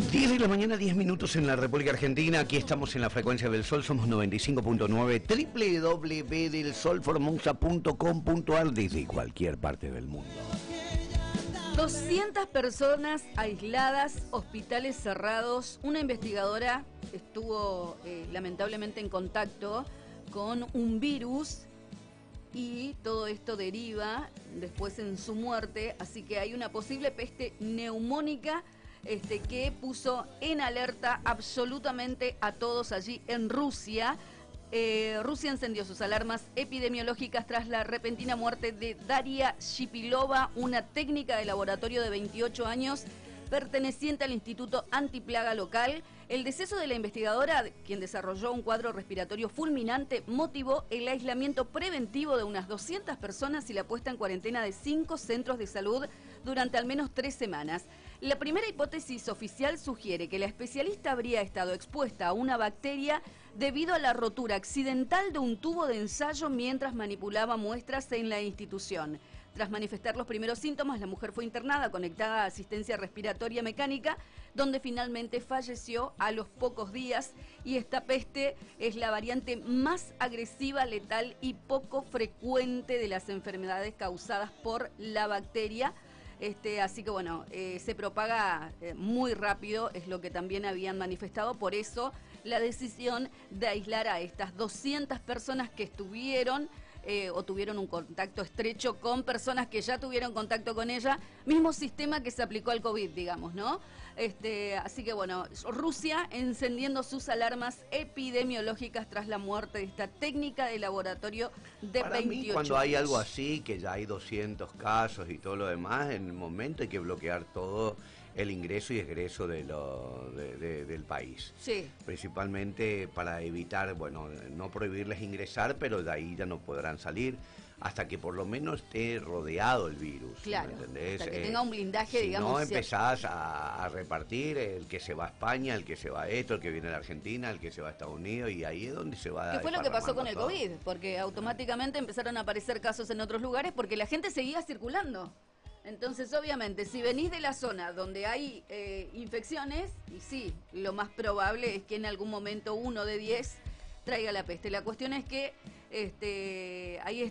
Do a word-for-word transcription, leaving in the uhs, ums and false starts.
diez de la mañana, diez minutos en la República Argentina. Aquí estamos en la frecuencia del Sol, somos noventa y cinco punto nueve, doble u doble u doble u del sol formosa punto com punto a r desde cualquier parte del mundo. doscientas personas aisladas, hospitales cerrados. Una investigadora estuvo eh, lamentablemente en contacto con un virus y todo esto deriva después en su muerte. Así que hay una posible peste neumónica Este, que puso en alerta absolutamente a todos allí en Rusia. Eh, Rusia encendió sus alarmas epidemiológicas tras la repentina muerte de Daria Shipilova, una técnica de laboratorio de veintiocho años perteneciente al Instituto Antiplaga local. El deceso de la investigadora, quien desarrolló un cuadro respiratorio fulminante, motivó el aislamiento preventivo de unas doscientas personas y la puesta en cuarentena de cinco centros de salud durante al menos tres semanas. La primera hipótesis oficial sugiere que la especialista habría estado expuesta a una bacteria debido a la rotura accidental de un tubo de ensayo mientras manipulaba muestras en la institución. Tras manifestar los primeros síntomas, la mujer fue internada, conectada a asistencia respiratoria mecánica, donde finalmente falleció a los pocos días. Y esta peste es la variante más agresiva, letal y poco frecuente de las enfermedades causadas por la bacteria. Este, así que bueno, eh, se propaga eh, muy rápido, es lo que también habían manifestado. Por eso la decisión de aislar a estas doscientas personas que estuvieron Eh, o tuvieron un contacto estrecho con personas que ya tuvieron contacto con ella, mismo sistema que se aplicó al COVID, digamos, ¿no? Este, así que bueno, Rusia encendiendo sus alarmas epidemiológicas tras la muerte de esta técnica de laboratorio de Para veintiocho mí, cuando hay años. algo así, que ya hay doscientos casos y todo lo demás, en el momento hay que bloquear todo el ingreso y egreso de lo, de, de, del país. Sí. Principalmente para evitar, bueno, no prohibirles ingresar, pero de ahí ya no podrán salir hasta que por lo menos esté rodeado el virus. Claro, ¿me entendés? hasta que Eh, tenga un blindaje, si digamos. no, empezás a, a repartir el que se va a España, el que se va a esto, el que viene a la Argentina, el que se va a Estados Unidos, y ahí es donde se va a... ¿Qué fue lo que pasó con el todo. COVID? Porque automáticamente empezaron a aparecer casos en otros lugares porque la gente seguía circulando. Entonces, obviamente, si venís de la zona donde hay eh, infecciones, y sí, lo más probable es que en algún momento uno de diez traiga la peste. La cuestión es que este, ahí está.